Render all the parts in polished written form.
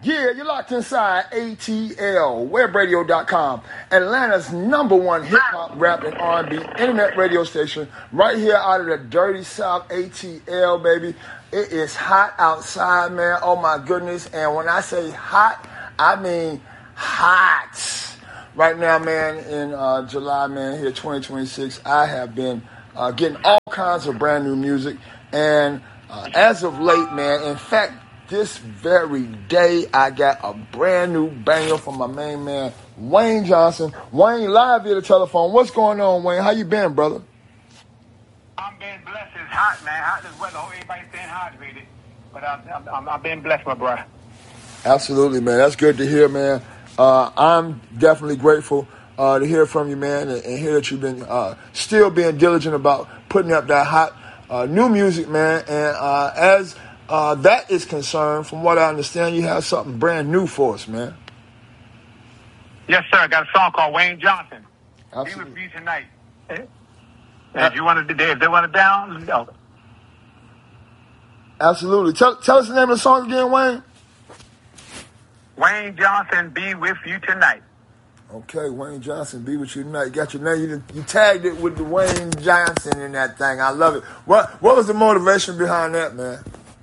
Yeah, you're locked inside ATL, webradio.com, Atlanta's #1 hip-hop, rap, and R&B internet radio station, right here out of the dirty South, ATL, baby. It is hot outside, man. Oh, my goodness. And when I say hot, I mean hot. Right now, man, in July, man, here 2026, I have been getting all kinds of brand new music. And as of late, man, in fact, this very day, I got a brand new banger from my main man, Wayne Johnson. Wayne, live via the telephone. What's going on, Wayne? How you been, brother? I'm being blessed. It's hot, man. Hot as weather. Everybody's staying hydrated. But I've been blessed, my brother. Absolutely, man. That's good to hear, man. I'm definitely grateful to hear from you, man, and hear that you've been still being diligent about putting up that hot new music, man. And as that is concerned, from what I understand, you have something brand new for us, man. Yes, sir. I got a song called Wayne Johnson. Absolutely. Be with you tonight. If you want to, if they want it down, no. Absolutely. Tell us the name of the song again, Wayne. Wayne Johnson, Be With You Tonight. Okay, Wayne Johnson, Be With You Tonight. Got your name. You tagged it with the Wayne Johnson in that thing. I love it. What was the motivation behind that, man?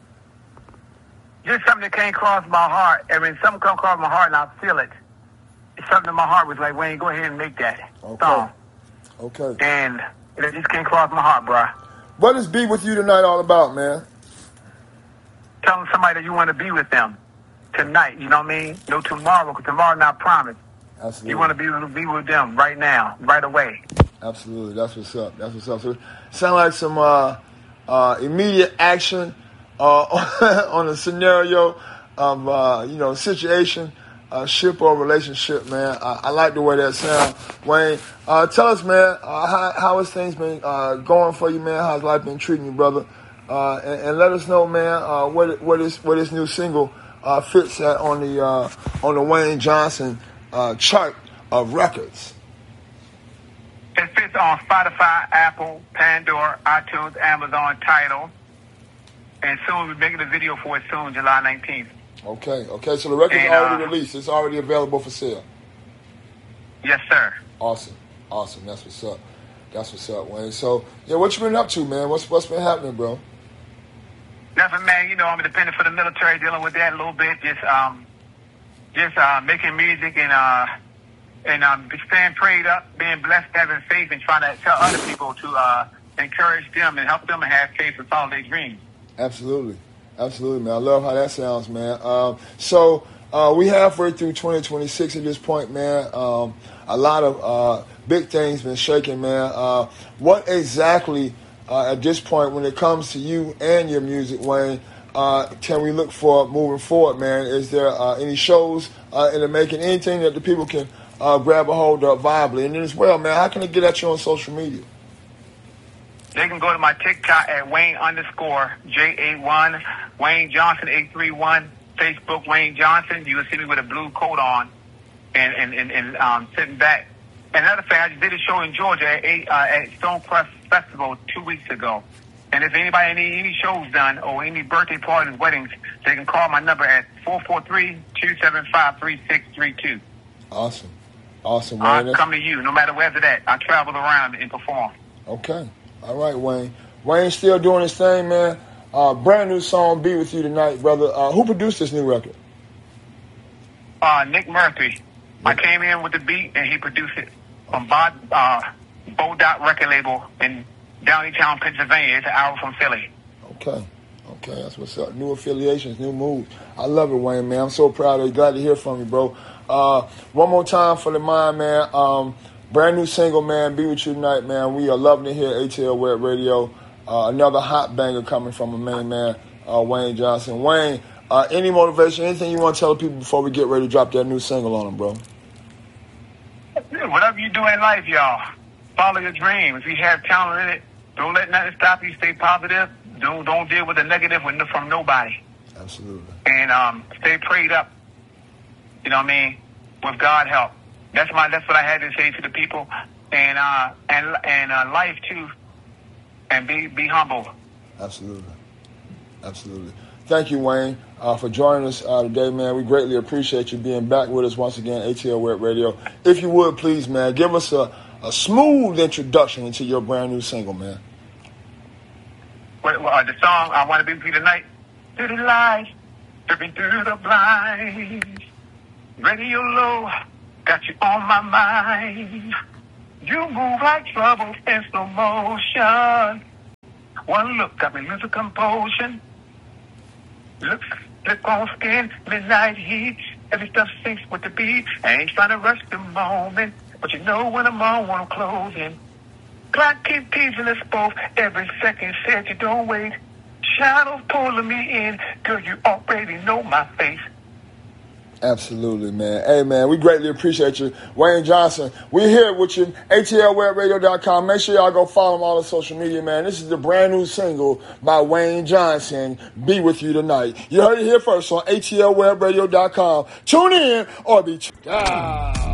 Just something that came across my heart. I mean, something come across my heart and I feel it. It's something in my heart was like, Wayne, go ahead and make that song. Okay. And it just came across my heart, bro. What is Be With You Tonight all about, man? Telling somebody that you want to be with them tonight, you know what I mean? No tomorrow, because tomorrow not promised. Absolutely. You want to be with them right now, right away. Absolutely. That's what's up. So sound like some immediate action on a scenario of, situation, ship or relationship, man. I like the way that sounds. Wayne, tell us, man, how has things been going for you, man? How's life been treating you, brother? And let us know, man, what this new single fits at on the Wayne Johnson chart of records. It fits on Spotify, Apple, Pandora, iTunes, Amazon, Tidal, and soon we're making a video for it soon, July 19th. Okay. So the record's already released. It's already available for sale. Yes, sir. Awesome. That's what's up, Wayne. So yeah, what you been up to, man? What's been happening, bro? Nothing, man. I'm independent for the military, dealing with that a little bit. Just making music and staying prayed up, being blessed, having faith, and trying to tell other people to encourage them and help them have faith and follow their dreams. Absolutely, man. I love how that sounds, man. So we halfway through 2026 at this point, man. A lot of big things been shaking, man. What exactly at this point, when it comes to you and your music, Wayne, can we look for moving forward, man? Is there any shows in the making, anything that the people can grab a hold of viably? And then as well, man, how can they get at you on social media? They can go to my TikTok at Wayne_J81, Wayne Johnson 831, Facebook Wayne Johnson. You will see me with a blue coat on and sitting back. And another thing, I just did a show in Georgia at Stonecrest Festival 2 weeks ago. And if anybody need any shows done or any birthday parties, weddings, they can call my number at 443-275-3632. Awesome, Wayne. I'll come to you, no matter where's it at. I travel around and perform. Okay. All right, Wayne. Wayne's still doing his thing, man. Brand new song, Be With You Tonight, brother. Who produced this new record? Nick Murphy. I came in with the beat, and he produced it from Bo Dot record label in Downeytown, Pennsylvania. It's an hour from Philly. Okay, that's what's up. New affiliations, new moves. I love it, Wayne, man. I'm so proud of you. Glad to hear from you, bro. One more time for the mind, man. Brand new single, man, Be With You Tonight, man. We are loving it here at ATL Web Radio. Another hot banger coming from a main man, Wayne Johnson. Wayne, any motivation, anything you want to tell the people before we get ready to drop that new single on them, bro? Whatever you do in life, y'all, follow your dream. If you have talent in it, don't let nothing stop you. Stay positive. Don't deal with the negative from nobody. Absolutely. And stay prayed up. You know what I mean? With God help. That's what I had to say to the people. And life too. And be humble. Absolutely. Thank you, Wayne. for joining us today, man. We greatly appreciate you being back with us once again, ATL Web Radio. If you would, please, man, give us a smooth introduction into your brand new single, man. Well, the song I Want to Be With You Tonight. Through the lights, dripping through the blinds. Radio low, got you on my mind. You move like trouble in slow motion. One look got me losing composure. Look, slip on skin, midnight heat. Every stuff syncs with the beat. I ain't trying to rush the moment, but you know when I'm on, when I'm closing. Clock keep teasing us both. Every second said you don't wait. Shadows pulling me in, girl, you already know my face. Absolutely, man. Hey, man, we greatly appreciate you. Wayne Johnson, we're here with you, ATLWebRadio.com. Make sure y'all go follow him on all the social media, man. This is the brand new single by Wayne Johnson, Be With You Tonight. You heard it here first on ATLWebRadio.com. Tune in or be...